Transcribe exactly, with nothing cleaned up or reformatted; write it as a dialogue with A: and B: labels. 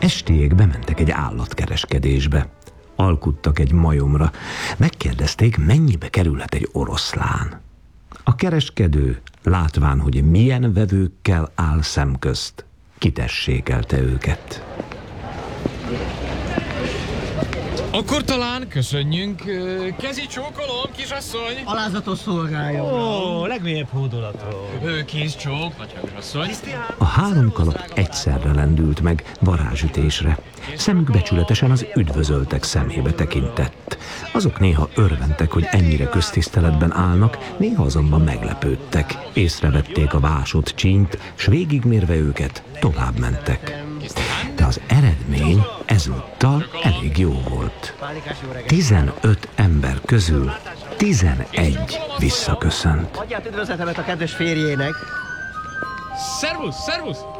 A: Estéig bementek egy állatkereskedésbe. Alkuttak egy majomra. Megkérdezték, mennyibe kerülhet egy oroszlán. A kereskedő, látván, hogy milyen vevőkkel áll szemközt, kitessékelte őket.
B: Akkor talán köszönjünk. Kezi csókolom, kisasszony!
C: Alázatos szolgálja.
D: Ó, legmélyebb hódolatok.
B: Kéz csók, nagyhangos asszony.
A: A három kalap egyszerre lendült meg varázsütésre. Szemük becsületesen az üdvözöltek szemébe tekintett. Azok néha örventek, hogy ennyire köztiszteletben állnak, néha azonban meglepődtek. Észrevették a vásott csínyt, s végigmérve őket tovább mentek. De az eredmény ezúttal elég jó volt. Tizenöt ember közül tizenegy visszaköszönt.
C: Adját üdvözletemet a kedves férjének.
B: Szervusz, szervusz!